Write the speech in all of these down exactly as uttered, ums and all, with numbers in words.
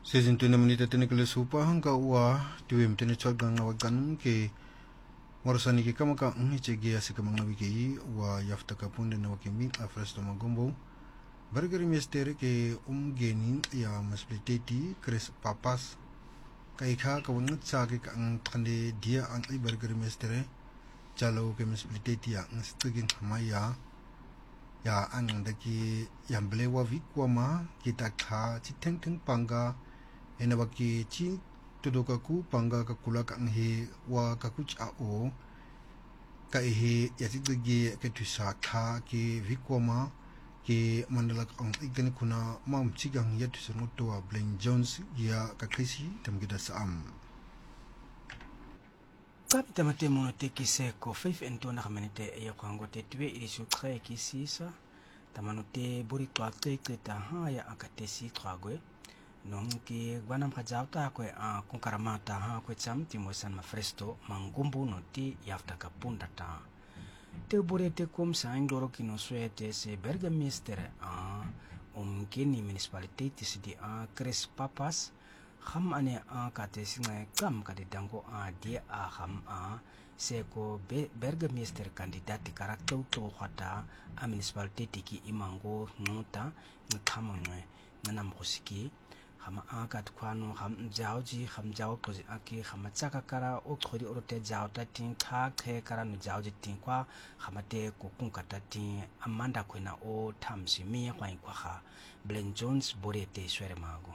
Season two na menita tinakala supa hangga ua tuwe mtene chorga nga waganum ke morosani ke kama ka unhi chegi ase kama nga wiki wa yafta ka punde na wakimi afresto magombo bargari mestere ke umgeni ya maspliteti Chris Papas ka ikha ka wangat sa ke ang tande dia ang i bargari mestere jalo ke maspliteti ya ang stigin hamaya ya ang daki yamble wa vikwa ma kita kha chiteng teng panga ena baki chi tudoka ku panga ka kula ka he wa ka ku cha o ka he ya chitgi ke tusa kha ke vikoma ke mandala ang igani kuna mam chigang ya tusa ngoto wa Blaine Jones ya ka krisi tamgida saam Kapita matemo no te kise ko five and two na kamenete e ko ngote twe ili sutre kisisa tamano te buri to ate ta ha ya akatesi tragwe non ke gwana mkhajauta ko a kunkaramata ha ko cham timo san mafresto mangumbu no ti yafta kapunda ta te buri te kom sa indoro kino suete se bergamestere a um kini municipality di a Chris Papas ham ane a katesi ngai kam kadidango a dia a ham a seko bergamester kandidati karakter to khata a municipality ki imango nota ngkamongwe nanam khosiki hama akat kwano ham jaoji ham jao kozi aki hama chaka kara o khori orote jao ta tin kha khe kara no jaoji tin kwa hamate kokun kata tin amanda kwena o thamsi mi kwai kwa kha Blaine Jones borete swere mago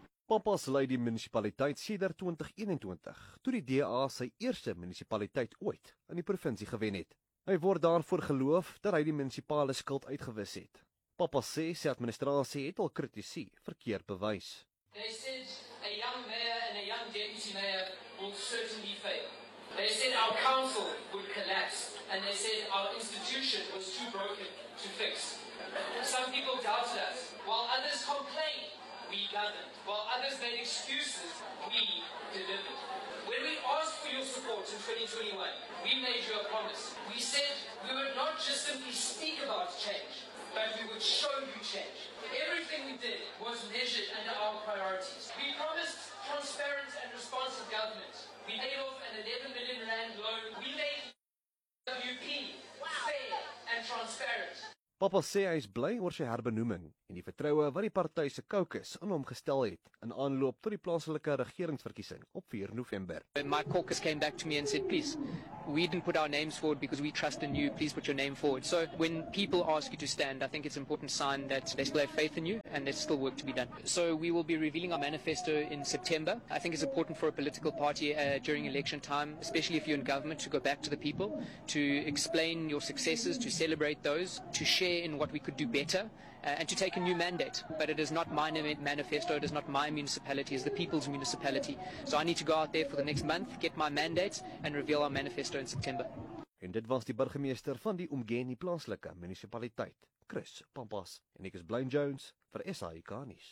Papas lei die munisipaliteit sedert twintig eenentwintig, toe die D A sy eerste munisipaliteit ooit in die provinsie gewen het. Hy word daarvoor geloof dat hy die munisipale skuld uitgewis het. Papas sê sy administrasie het al kritisie verkeerd bewys. They said a young mayor and a young deputy mayor will certainly fail. They said our council would collapse, and they said our institution was too broken to fix. Some people doubted us, while others complained. We governed. While others made excuses, we delivered. When we asked for your support in twenty twenty-one, we made you a promise. We said we would not just simply speak about change, but we would show you change. Everything we did was measured under our priorities. We promised transparent and responsive government. We paid off an eleven million rand loan. We made W P fair and transparent. Papas sê hy is bly oor sy herbenoeming en die vertroue wat die party se caucus in hom gestel het in aanloop tot die plaaslike regeringsverkiesing op vier November. My caucus came back to me and said, please, we didn't put our names forward because we trust in you, please put your name forward. So when people ask you to stand, I think it's an important sign that they still have faith in you and there's still work to be done. So we will be revealing our manifesto in September. I think it's important for a political party uh, during election time, especially if you're in government, to go back to the people, to explain your successes, to celebrate those, to share in what we could do better, uh, and to take a new mandate. But it is not my manifesto, it is not my municipality, it's the people's municipality. So I need to go out there for the next month, get my mandate, and reveal our manifesto in September. En dit was die burgemeester van die Umgeni plaaslike munisipaliteit, Chris Papas. En ek is Blaine Jones vir S A I K nuus.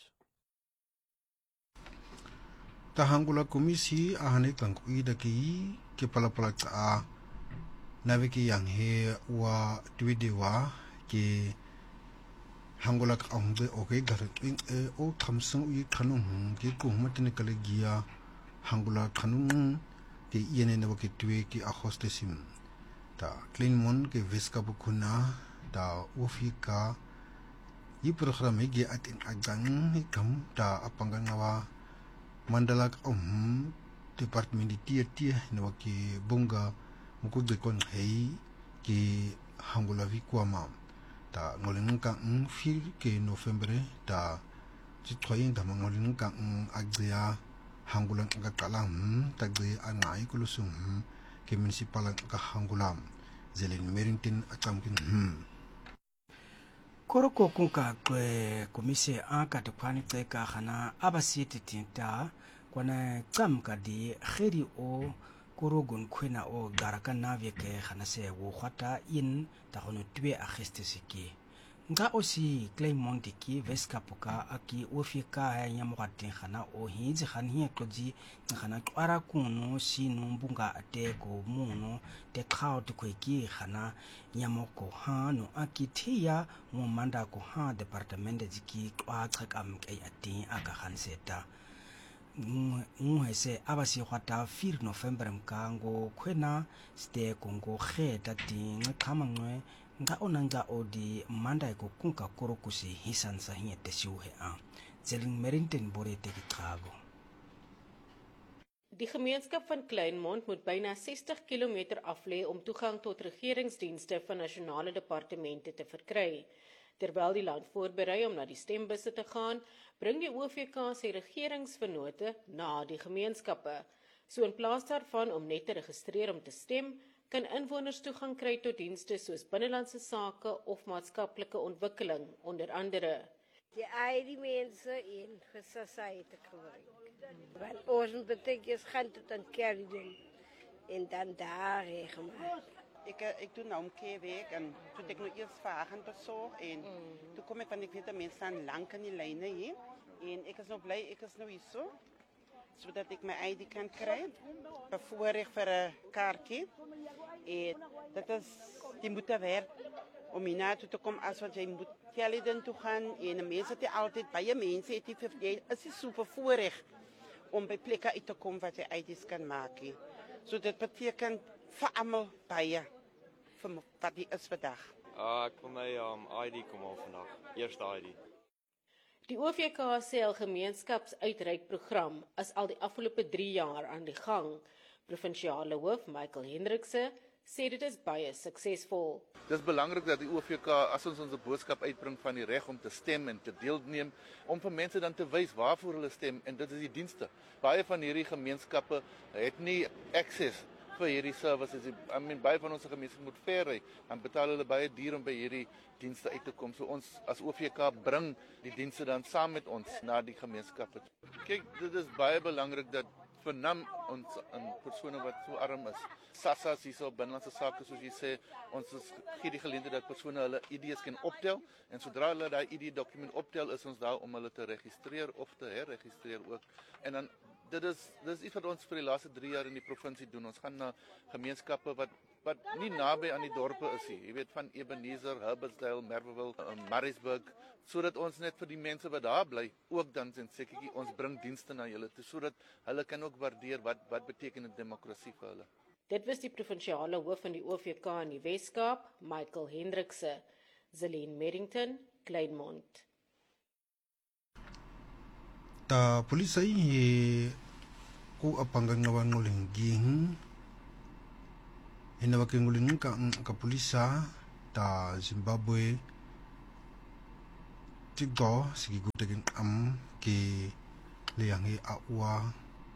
Tahangula komisi ahane kangkui daki ke palapala a naviki yang he wa tuidewa ke hangula ka angbe oke garin e o thamsung ui khanung ke ko matne kale gia hangula khanung ke yene ne ke tuwe ki a hostesim ta clean mon ke viska bukuna ta ofika yi program ge atin agang kam ta apangangawa mandala um department di tia tia ne ke bunga muku de kon hei ke hangula vikwama ta ngolin ka ng fil ke November ta chithoyin da ngolin ka ng agya hangulan ka kalam ta gri anai kulusum ke municipal ka hangulam zelen merintin atamkin hm koroko kunka kwe komise aka to kwani teka khana abasiti tinta kwana tsamka di kheri o korogun kwena o garaka navye ke khana se wo khata in ta hono twe akhestesiki nga osi Claymont ki veskapuka aki ofika ya nyamwati khana o hinzi khani kloji khana twara kuno sinu mbunga ate ko muno te crowd ko ki khana nyamoko hano aki thia mo manda ko ha department jiki twa tsakam ke ati aka khanseta ngwe se abasi kwata four November mkango kwena ste kongo kheta ti ngqama ngwe nga onanga odi manda ko kunka korokusi hisansa hiete siuhe a zeling merinten borete gitrago. Die gemeenskap van Kleinmond moet byna sestig kilometer aflê om toegang tot regeringsdienste van nasionale departemente te verkry. Terwyl die land voorberei om na die stembusse te gaan, bring die O V K sy regeringsvennote na die gemeenskappe. So in plaas daarvan om net te registreer om te stem, kan inwoners toegang kry tot dienste soos binnelandse sake of maatskaplike ontwikkeling, onder andere. Die eie mense in society gebruik. Want ons betekent gaan tot een kerk en dan daar gemaakt. Ik, ik doe nou een keer week en toen ik nog eerst vragen bezorg en mm. toen kom ik van ik weet dat mensen staan lang in die lijnen hier en ik is nog blij, ik is nog iets zo, zodat ik mijn I D kan krijgen, bevoorrecht voor een kaartje en dat is, die moeten werken om hier naartoe te komen als wat jij moet tellen toe gaan en de mensen die altijd bij je mensen, die is het super voorrecht om bij plekken uit te komen wat je I D's kan maken. So dat betekent voor allemaal bij je. Wat die is vandaag? Uh, ek wil my um, I D kom al vandag. Eerste I D. Die O V K sê al gemeenskapsuitreikprogram is al die afgelope drie jaar aan die gang. Provinsiale hoof Michael Hendrikse sê dit is baie suksesvol. Dit is belangrik dat die O V K as ons onze boodskap uitbring van die reg om te stem en te deelneem, om vir mense dan te wys waarvoor hulle stem en dit is die dienste. Baie van hierdie gemeenskappe het nie access vir hierdie services. I mean, baie van ons gemeenskappe moet ver ry, dan betaal hulle baie duur om by hierdie dienste uit te kom. So ons as O V K bring die dienste dan saam met ons na die gemeenskappe. Kyk, dit is baie belangrik dat vernam ons in persone wat so arm is. SASSA is so binnelandse sake soos jy sê, ons is, gee die geleentheid dat persone hulle I D's kan optel en sodra hulle daai I D dokument optel, is ons daar om hulle te registreer of te herregistreer ook. En dan dit is dit is iets wat ons vir die laaste drie jaar in die provinsie doen. Ons gaan na gemeenskappe wat wat nie naby aan die dorpe is nie. Jy weet van Ebenezer, Herbertsdale, Merweville, Maritzburg, sodat ons net vir die mense wat daar bly ook dan sê sekertjie ons bring dienste na hulle toe sodat hulle kan ook waardeer wat wat beteken 'n demokrasie vir hulle. Dit was die provinsiale hoof van die O V K in die Weskaap, Michael Hendrikse. Zelene Merrington, Kleinmond. Ta polisi hi ku apangang ngawan nguling ging ina waking nguling ka ka polisa ta Zimbabwe tigo sigi gutagin am ki liangi awa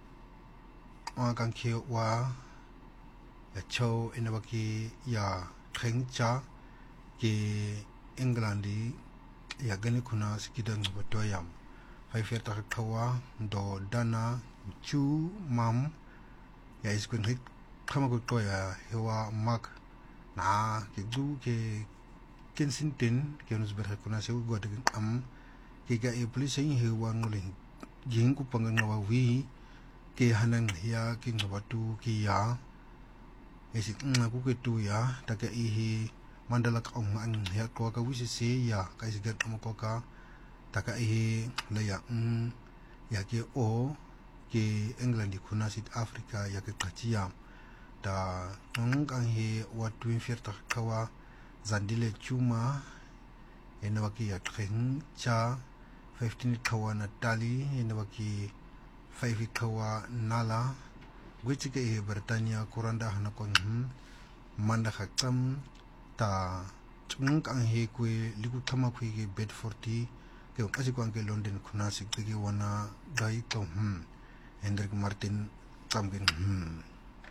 wa kan ke wa ya cho ina waki ya khengcha ki Englandi ya gani kuna sikidang batoyam hai ferta kawa do dana chu mam ya iskun hit kama ko to ya hewa mak na ki du ke Kensington ke nos ber kuna se go de am ke ga e police yin hewa ngolin jing ku pangang wa wi ke hanang ya ki ngabatu ki ya esi na ku ke tu ya ta ke i mandala ka ong an ya ko ka wi se ya ka isi ga am ko ka taka ihe la ya mm ya ke o ke England kuna South Africa ya ke katia da ngang he wa twin fierta kawa zandile chuma ena waki ya tren cha fifteen kawa Natali ena waki five kawa Nala which ke e Britannia kuranda hana kon manda khakam ta ngang he kwe liku thama kwe ke Bedford ke kasi ko ke London kuna sikti wana dai to hm Hendrik Martin tamgin hm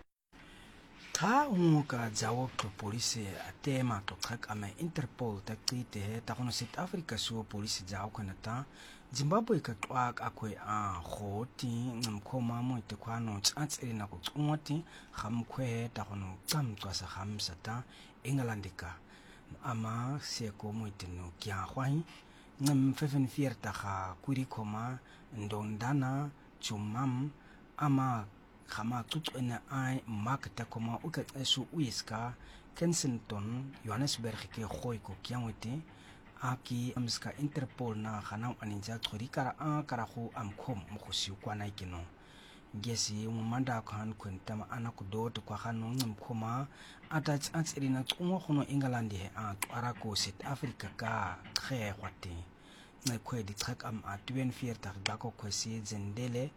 ta unga jawo to police atema to krak ama Interpol ta kite ta kono South Africa so police jawo kana ta Zimbabwe ka twak akwe a khoti ngmkhoma mo te kwano tsatseli na ku tsungwati khamkhwe ta kono tsamtswa sa khamsa ta Englandika ama se ko mo teno kya khwai ngam fefen fierta ga kurikoma ndondana chumam ama khama tutsena ai marketa koma uka esu uiska Kensington Johannesburg ke khoy ko kyangwete aki amska Interpol na khana aninja thori kara a kara khu amkhom mkhusi kwana ikino gesi umanda khan kwentama ana kudot kwa khano mkhoma atach atsirina tsungo khono England he a twara ko South Africa ka khe khwate ngekwe di track am a twenty-four tar dako kwesi zendele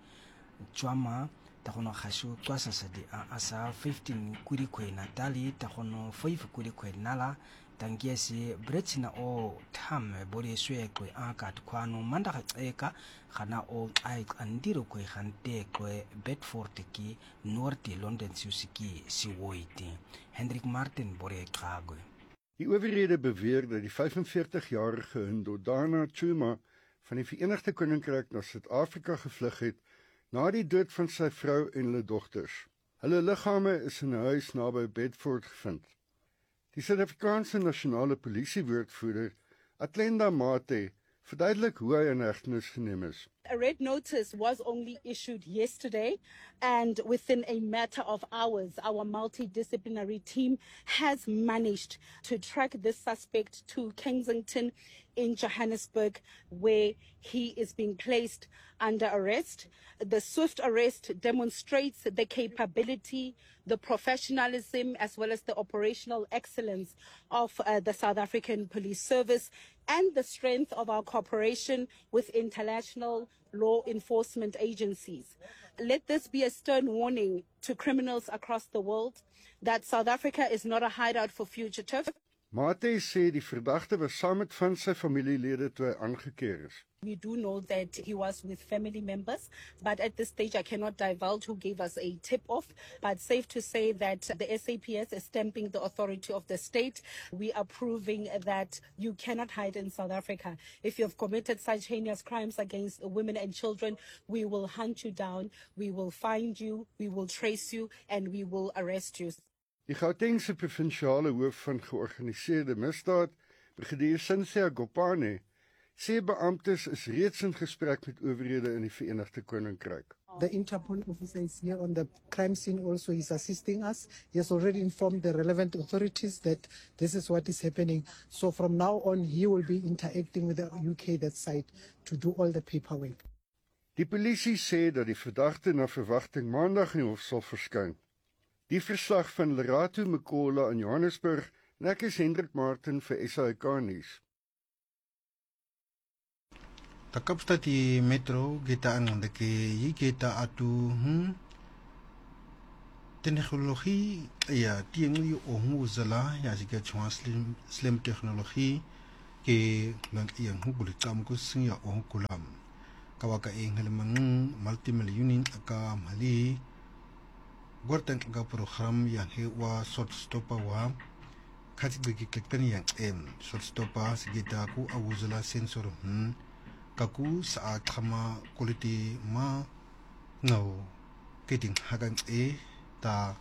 chwama takono khashu twasa sadi a asa fifteen kuri kwe natali takono five kuri kwe nala tangiesi brechina o tham bori swe kwe aka tkwano manda eka khana o ai andiro kwe khante kwe Bedford ki North London susiki siwoiti Hendrik Martin bori kragwe. Die owerhede beweer dat die vyfenveertig-jarige Ndodana Chuma van die Verenigde Koninkryk na Suid-Afrika gevlug het na die dood van sy vrou en hulle dogters. Hulle liggame is in 'n huis naby Bedford gevind. Die Suid-Afrikaanse nasionale polisiewoordvoerder, Atlenda Mate, verduidelik hoe hy in hegtenis geneem is. A red notice was only issued yesterday, and within a matter of hours, our multidisciplinary team has managed to track this suspect to Kensington in Johannesburg, where he is being placed under arrest. The swift arrest demonstrates the capability, the professionalism, as well as the operational excellence of uh, the South African Police Service and the strength of our cooperation with international law enforcement agencies. Let this be a stern warning to criminals across the world that South Africa is not a hideout for fugitives. Mate sê die verdagte was saam met van sy familielede toe hy aangekeer is. We do know that he was with family members, but at this stage I cannot divulge who gave us a tip-off, but safe to say that the S A P S is stamping the authority of the state. We are proving that you cannot hide in South Africa. If you have committed such heinous crimes against women and children, we will hunt you down, we will find you, we will trace you, and we will arrest you. Die Gautengse provinsiale hoof van georganiseerde misdaad, Brigadier Cynthia Gopane, sê beamptes is reeds in gesprek met owerhede in die Verenigde Koninkryk. The Interpol officer is here on the crime scene also, is assisting us. He has already informed the relevant authorities that this is what is happening. So from now on, he will be interacting with the U K that side to do all the paperwork. Die polisie sê dat die verdagte na verwagting maandag in die hof sal verskyn. Die verslag van Lerato Mkola in Johannesburg, en ek is Hendrik Martin vir S A I K nuus. Ta kapstad i metro kita angonde ke yi kita atu hmm teknologi ya tiengi o huzala ya sika chwa slim slim teknologi ke lang yang huguli kam ko sinya o kulam kawaka engel mang multimillion aka mali gortan ga program yang hewa short stopper wa khati bigi kektan yang em short stopper sigita ku awuzala sensor hmm kaku sa kama quality ma ngau kiting hagan e ta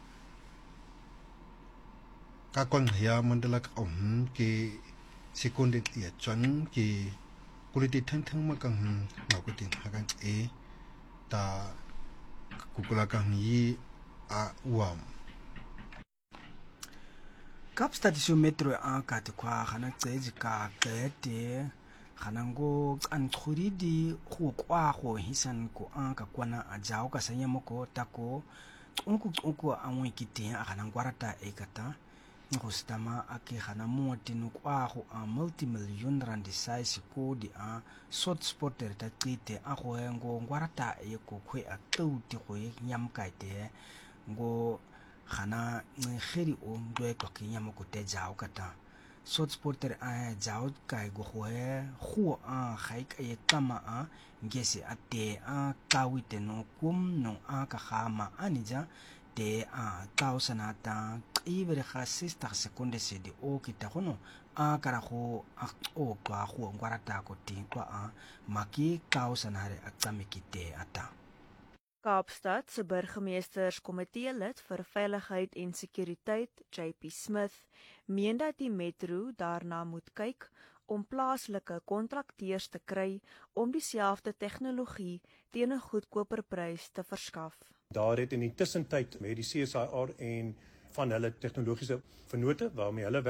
ka kon ya mandalak om ke sekunde ya chan ke quality thang thang ma kang ngau kiting hagan e ta kukula kang yi a uam Kapstad isu metro a ka te kwa khana tsezi ka kete Khanango antkhuri di go kwa go hisan ko an ka kwana a jao ka sanya moko tako unku unku a ngwe kite a khanangwarata e kata ngo stama a ke khana mo tinu kwa go a multimillion rand size ko di a short spotter ta tsite a go ngo ngwarata e ko khwe a tuti go nyam ka te ngo khana ngeri o ndwe ko ke nyam ko te jao kata Short spotter a jao kai go hoe hu a khai ka ye kama a ngese a te a kawite no kum no a ka khama anija te a kausanata ibere kha sixty seconds se di o kita hono a kara go a o kwa go ngwarata ko ti kwa a maki kausanare a tsamikite ata Kaapstad se burgemeesterskomitee lid vir veiligheid en sekuriteit, J P Smith, meen dat die metro daarna moet kyk om plaaslike kontrakteurs te kry om dieselfde tegnologie teen 'n goedkoper prys te verskaf. Daar het in die tussentyd met die C S I R en van hulle tegnologiese vennote waarmee hulle werk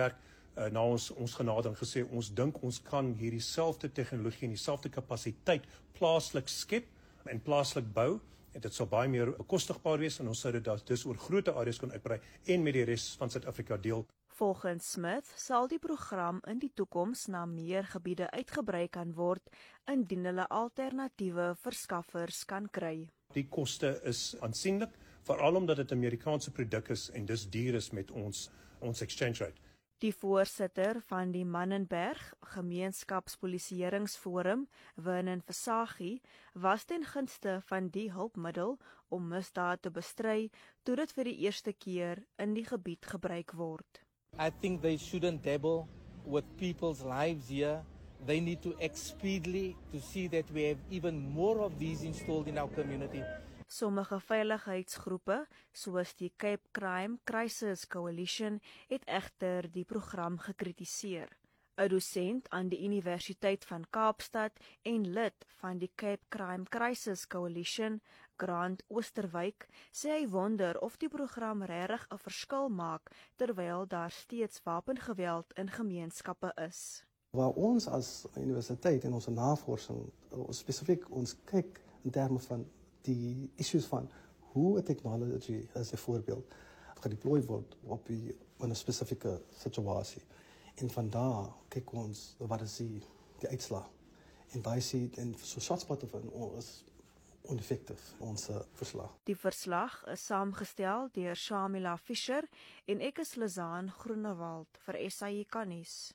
uh, na ons ons genadering gesê ons dink ons kan hierdie selfde tegnologie en dieselfde kapasiteit plaaslik skep en plaaslik bou. En dit sal baie meer bekostigbaar wees en ons sou dit dus oor groter areas kon uitbrei en met die res van Suid-Afrika deel. Volgens Smith sal die program in die toekoms na meer gebiede uitgebrei kan word indien hulle alternatiewe verskaffers kan kry. Die koste is aansienlik, veral omdat dit 'n Amerikaanse produk is en dus duur is met ons ons exchange rate. Die voorsitter van die Mannenberg Gemeenskapspolisieeringsforum, Vernon Versaghi, was ten gunste van die hulpmiddel om misdaad te bestry toe dit vir die eerste keer in die gebied gebruik word. I think they shouldn't dabble with people's lives here. They need to act speedily to see that we have even more of these installed in our community. Sommige veiligheidsgroepe, soos die Cape Crime Crisis Coalition, het egter die program gekritiseer. 'n Dosent aan die Universiteit van Kaapstad en lid van die Cape Crime Crisis Coalition, Grant Oosterwyk, sê hy wonder of die program regtig 'n verskil maak terwyl daar steeds wapengeweld in gemeenskappe is. Waar ons as universiteit en onze navorsing spesifiek ons kyk in terme van die issues van hoe 'n technology as 'n voorbeeld gedeploy word op die in 'n spesifieke situasie. En van daar kyk ons wat is die, die uitslag. En baie sê en so shotspotter van ons oneffektief ons uh, verslag. Die verslag is saamgestel deur Shamila Fisher en ek is Lizaan Groenewald vir S A I Kanis.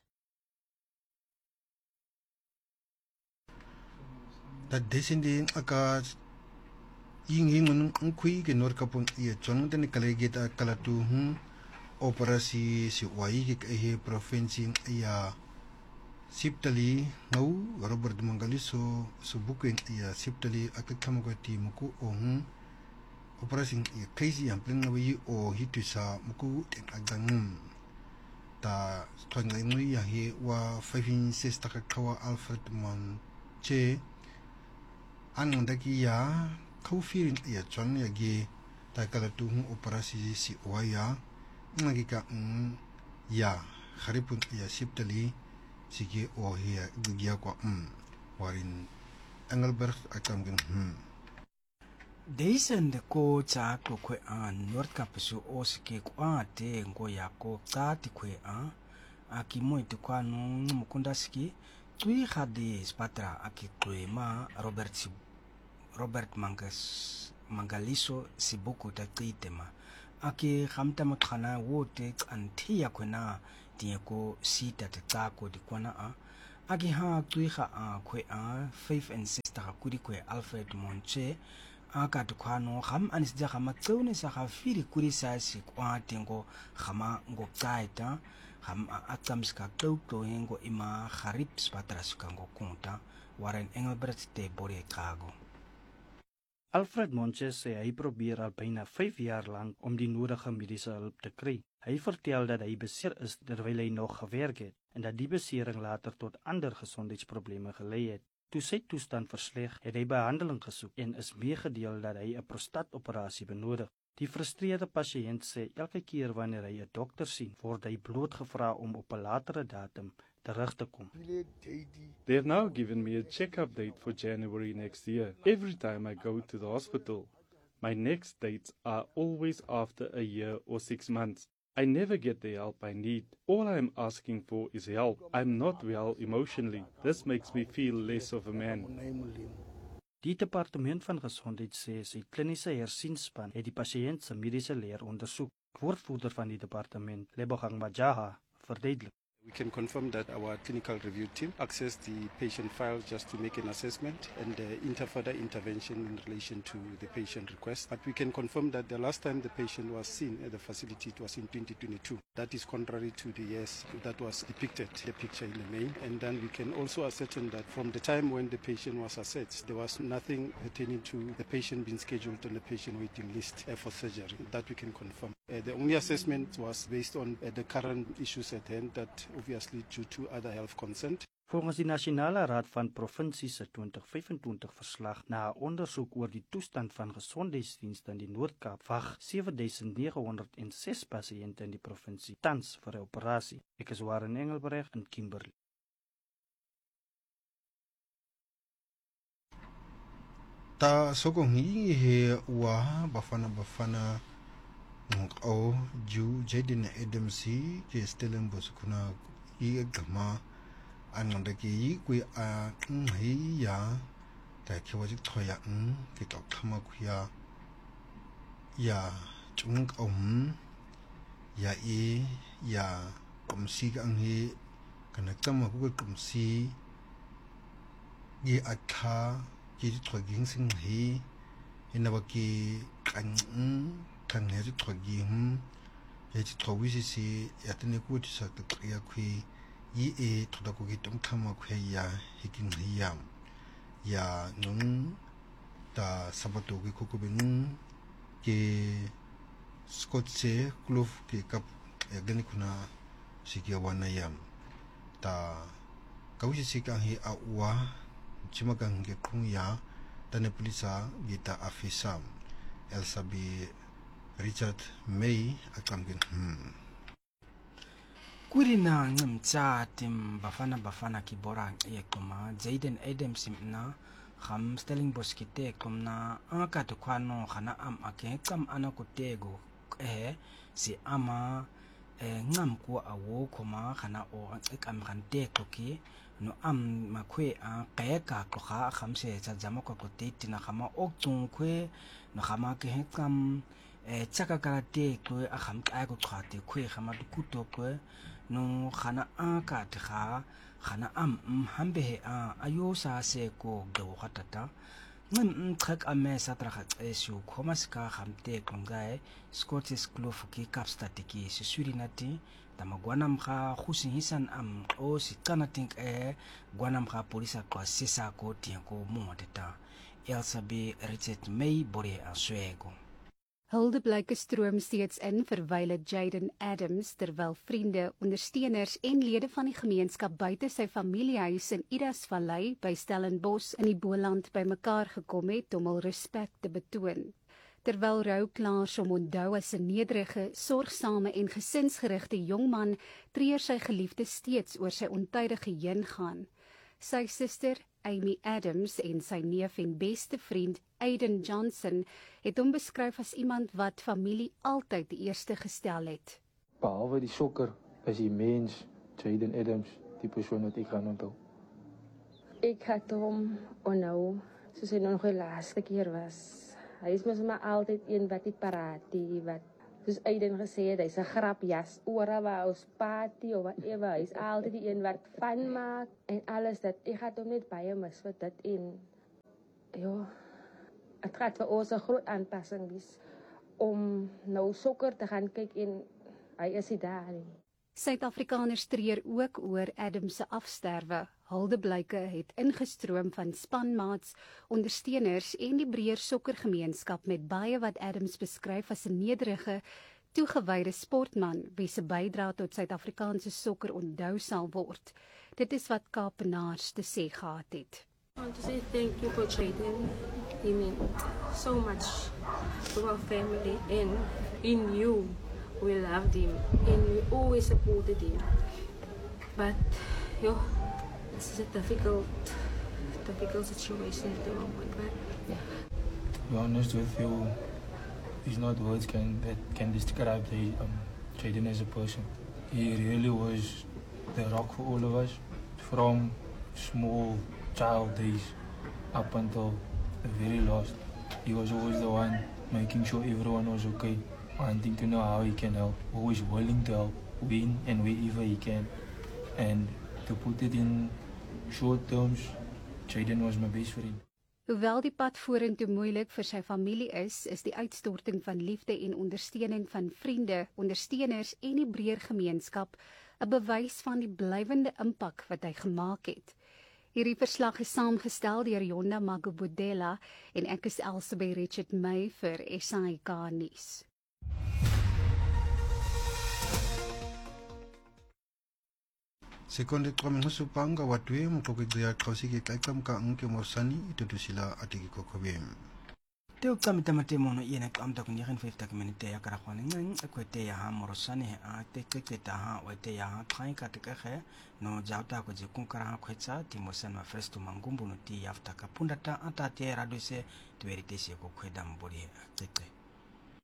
Dat desindi aka yingi ngun nkui ke nor kapon ye chon den kalegeta kalatu hu operasi si wai ke he provinsi ya Siptali ngau Robert Mangaliso subuken ya Siptali akatam ko ti muku ohun operasi ya kaisi yang pleng ngawi o hitusa muku ten agangum ta twangai ngui ya he wa five six takakawa Alfred Manche an daki ya kaufirin ya chon ya ge ta kala tu operasi si waya ngika mm ya haripun ya Siptali sige o hier gya kwa mm warin Engelberg akam gen hm Deisen de ko cha ko kwe an North Kapusu osike kwa te ngo ya ko tsati kwe an aki mo itu kwa no mukunda ski tui khade spatra aki kwe ma Robert Robert Mangas Mangaliso sibuku ta titema aki khamta makhana wote antia kwena tieko sita te tsako di kwana a aki ha tui kha a kwe a five and six ta kuri kwe Alfred Monche aka tukwano kham anisja khama tsone sa khafiri kuri sa si kwa tengo khama ngo tsaita kham atsamska tokto hengo ima kharip spatras kango konta waren Engelbert te bore kago. Alfred Monche sê hy probeer al byna vyf jaar lank om die nodige mediese hulp te kry. Hy vertel dat hy beseer is terwyl hy nog gewerk het en dat die besering later tot ander gesondheidsprobleme gelei het. Toe sy toestand versleg, het hy behandeling gesoek en is meegedeel dat hy 'n prostaatoperasie benodig. Die frustreerde pasiënt sê elke keer wanneer hy 'n dokter sien, word hy blootgevra om op 'n latere datum terug te kom. They have now given me a check-up date for January next year. Every time I go to the hospital, my next dates are always after a year or six months. I never get the help I need. All I'm asking for is help. I'm not well emotionally. This makes me feel less of a man. Die departement van gesondheid sê sy kliniese hersienspan het die pasiënt se mediese leer ondersoek. Woordvoerder van die departement, Lebogang Majaha, verduidelik. We can confirm that our clinical review team accessed the patient file just to make an assessment and uh, inter further intervention in relation to the patient request. But we can confirm that the last time the patient was seen at the facility, it was in twenty twenty-two. That is contrary to the years that was depicted, the picture in the main. And then we can also ascertain that from the time when the patient was assessed, there was nothing pertaining to the patient being scheduled on the patient waiting list uh, for surgery. That we can confirm. Uh, the only assessment was based on uh, the current issues at hand that obviously due to other health concerns. Volgens die Nasionale Raad van Provinsies se twintig vyf-en-twintig verslag na 'n ondersoek oor die toestand van gesondheidsdienste in die Noord-Kaap, wag sewe duisend nege honderd en ses pasiënte in die provinsie tans vir 'n operasie. Ek is Warren Engelbreg in Kimberley. Ta sokongi he wa bafana bafana o ju Jaden Adams ke Stellenbosch kuna i gama ananda ke ku a ngi ya ta ke wa ji thoya n ke to khama ku ya ya chung om ya e ya komsi ka ngi kana tama ku komsi ye akha ki thogging sing hi ina ki kan kan he thogging he thowi si ya tene ku ti sa ta ya khu yi e thoda ku ki tum khama khu ya hiking ya ya nung ta sabato ki ku ku ben ke skotse kluf ki kap ya gani kuna si ki wana yam ta kawisi si ka hi a wa Chimagang Gekuya, Tane Polisa, Gita Afisam, Elsabi Richard May, Akamgin. Kurina Nimchatim Bafana Bafana Kibora Ekuma, Jaden Adams na Ham Stellenbosch Kite Kumna, Anka to Kwano, Hana Am Ake, Kam Anakotego, eh, si Ama, Ngam Kwa Awo, Koma, Hana or Ekamrante Toki. No am makwe a kayaka kloha khamse cha jamoko kote tina khama oktung kwe no khama ke hekam e chaka karate kwe a kham ka ko khate kwe khama dukuto kwe no khana a ka tha khana am hambe he a ayo sa se ko do khatata ngam thak ame satra khat esu khomas ka khamte kongae Scottish Clough ki kapstatiki surinati tama gwanam kha khusin hisan am o si kana think e gwanam kha polisa kwa sisa ko tien ko modeta Elsabe Richard May bore aswego Hulde blyke stroom steeds in vir wyle Jaden Adams terwyl vriende, ondersteuners en lede van die gemeenskap buite sy familiehuis in Idas Vallei by Stellenbosch in die Boland bymekaar gekom het om hul respek te betoon. Terwyl rouklaars om onthou as 'n nederige, sorgsame en gesinsgerigte jongman treur sy geliefde steeds oor sy ontydige heengaan. Sy suster, Amy Adams, en sy neef en beste vriend, Aiden Johnson, het hom beskryf as iemand wat familie altyd die eerste gestel het. Behalwe die sokker, is die mens, Jaden Adams, die persoon wat ek gaan onthou. Ek het hom onthou, soos hy nog die laaste keer was. Hy is mos maar altyd een wat die parati, wat, soos Aiden gesê het, hy's 'n grapjas, oor waar ons party of whatever, hy's altyd die een wat van maak, en alles dat, ek het hom net baie mis vir dit in, ja, het gaat vir ons 'n groot aanpassing wees, om nou sokker te gaan kyk en hy is nie daar nie. Suid-Afrikaners treur ook oor Adams se afsterwe. Huldeblyke het ingestroom van spanmaats, ondersteuners en die breër sokkergemeenskap met baie wat Adams beskryf as 'n nederige, toegewyde sportman wie se bydrae tot Suid-Afrikaanse sokker onthou sal word. Dit is wat Kaapenaars te sê gehad het. I want to say thank you for Jaden. He meant so much to our family, and in you we loved him and we always supported him. But yo, this is a difficult, difficult situation at the moment. But to be honest with you, there's not words can that can describe the um, Jaden as a person. He really was the rock for all of us, from small child days up until the very last. He was always the one making sure everyone was okay, wanting to know how he can help, always willing to help, when and wherever he can. And to put it in short terms, Jaden was my best friend. Hoewel die pad vorentoe moeilik vir sy familie is, is die uitstorting van liefde en ondersteuning van vriende, ondersteuners en die breër gemeenskap 'n bewys van die blywende impak wat hy gemaak het. Hierdie verslag is saamgestel deur Yonda Magubudela en ek is Elsabe Richard May vir S A K nuus. sekonde qome ngusupanga watwe mqoqeqi aqhawsi ke qaxamka nke morsani itutusila atiki kokhobe te uqamita matemono yena qamta kunyerin fifty minute ya kara khone ngeng ekwete ya ha morosane a te qeqeta ha wete ya ha thaika te khe no jauta ko je kunkara khwetsa timosan ma fresto mangumbu no ti afta kapunda ta ata te radose twerite se ko khwedam bori qeqe